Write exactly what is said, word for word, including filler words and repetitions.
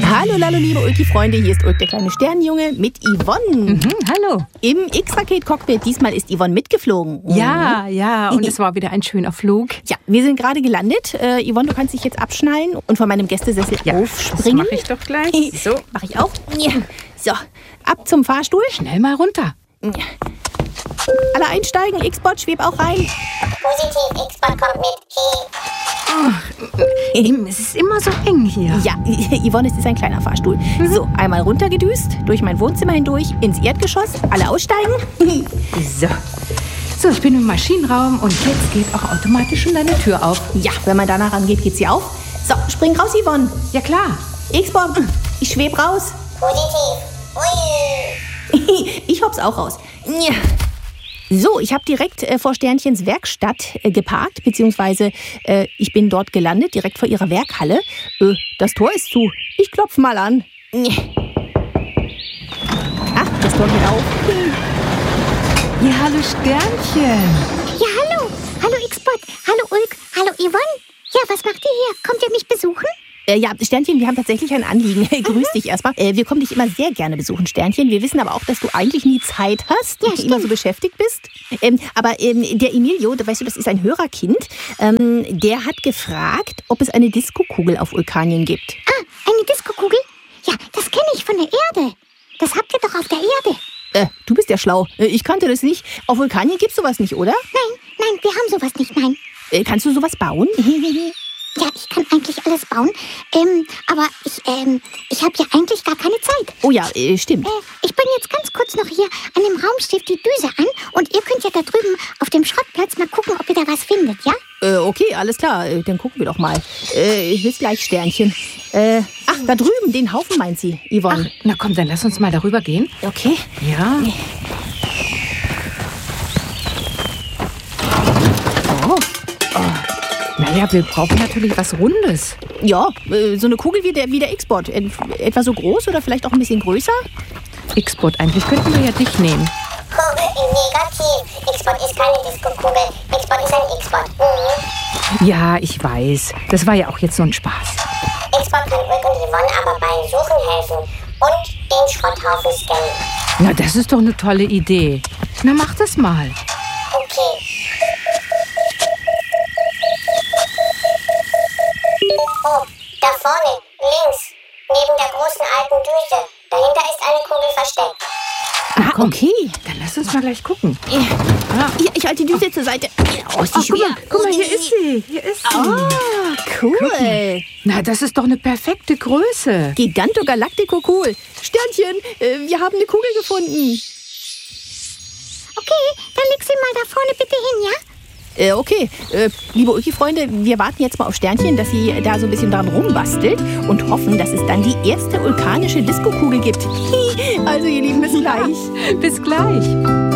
Hallo, hallo, liebe Ulki-Freunde, hier ist Ulk, der kleine Sternenjunge mit Yvonne. Mhm, hallo. Im X-Raket-Cockpit, diesmal ist Yvonne mitgeflogen. Ja, ja, und es war wieder ein schöner Flug. Ja, wir sind gerade gelandet. Äh, Yvonne, du kannst dich jetzt abschnallen und von meinem Gästesessel Ja, aufspringen. das mache ich doch gleich. So. Mach ich auch. Ja. So, ab zum Fahrstuhl. Schnell mal runter. Ja. Alle einsteigen, X-Bot, schweb auch rein. Positiv, X-Bot kommt mit. Es ist immer so eng hier. Ja, Yvonne, es ist ein kleiner Fahrstuhl. Mhm. So, einmal runtergedüst, durch mein Wohnzimmer hindurch, ins Erdgeschoss. Alle aussteigen. So. So, ich bin im Maschinenraum und jetzt geht auch automatisch schon deine Tür auf. Ja, wenn man danach rangeht, geht sie auf. So, spring raus, Yvonne. Ja, klar. X-Bot, ich schweb raus. Positiv. Ui. Ich hopp's auch raus. Ja. So, ich habe direkt äh, vor Sternchens Werkstatt äh, geparkt, beziehungsweise äh, ich bin dort gelandet, direkt vor ihrer Werkhalle. Äh, das Tor ist zu. Ich klopf mal an. Ja. Ach, das Tor geht auf. Ja, hallo Sternchen. Ja, hallo. Hallo X-Bot. Hallo Ulk. Hallo Yvonne. Ja, was macht ihr hier? Kommt ihr mich besuchen? Äh, ja, Sternchen, wir haben tatsächlich ein Anliegen. Grüß dich erstmal. Äh, wir kommen dich immer sehr gerne besuchen, Sternchen. Wir wissen aber auch, dass du eigentlich nie Zeit hast Ja, und immer so beschäftigt bist. Ähm, aber ähm, der Emilio, da weißt du, das ist ein Hörerkind, ähm, der hat gefragt, ob es eine Diskokugel auf Vulkanien gibt. Ah, eine Diskokugel? Ja, das kenne ich von der Erde. Das habt ihr doch auf der Erde. Äh, du bist ja schlau. Äh, ich kannte das nicht. Auf Vulkanien gibt's sowas nicht, oder? Nein, nein, wir haben sowas nicht, nein. Äh, kannst du sowas bauen? Ja, ich kann eigentlich alles bauen. Ähm, aber ich, ähm, ich habe ja eigentlich gar keine Zeit. Oh ja, äh, stimmt. Äh, ich bin jetzt ganz kurz noch hier an dem Raumschiff die Düse an und ihr könnt ja da drüben auf dem Schrottplatz mal gucken, ob ihr da was findet, ja? Äh, okay, alles klar. Äh, dann gucken wir doch mal. Äh, bis gleich, Sternchen. Äh, ach, da drüben, den Haufen meint sie, Yvonne. Na komm, dann lass uns mal darüber gehen. Okay. Ja. Oh. Naja, wir brauchen natürlich was Rundes. Ja, äh, so eine Kugel wie der, wie der X-Bot. Et, etwa so groß oder vielleicht auch ein bisschen größer? X-Bot, eigentlich könnten wir ja dich nehmen. Negativ. X-Bot ist keine Diskokugel. X-Bot ist ein X-Bot. Mhm. Ja, ich weiß. Das war ja auch jetzt so ein Spaß. X-Bot kann Ulk und Yvonne aber beim Suchen helfen und den Schrotthaufen scannen. Na, das ist doch eine tolle Idee. Na, mach das mal. Okay. Oh, da vorne, links, neben der großen alten Düse. Dahinter ist eine Kugel versteckt. Ah, okay. Dann lass uns mal gleich gucken. Ja. Hier, ich halte die Düse zur Seite. Oh, ist die Oh, guck schwer. mal, guck mal, hier ist sie. Hier ist sie. Ah, cool. Na, das ist doch eine perfekte Größe. Giganto Galactico cool. Sternchen, äh, wir haben eine Kugel gefunden. Okay, dann leg sie mal da vorne bitte hin, ja? Äh, okay, äh, liebe Ulki-Freunde, wir warten jetzt mal auf Sternchen, dass sie da so ein bisschen dran rumbastelt und hoffen, dass es dann die erste vulkanische Diskokugel gibt. Also, ihr Lieben, bis gleich. Bis gleich.